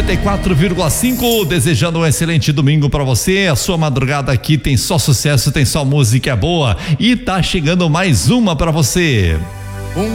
94,5, desejando um excelente domingo pra você. A sua madrugada aqui tem só sucesso, tem só música boa e tá chegando mais uma pra você.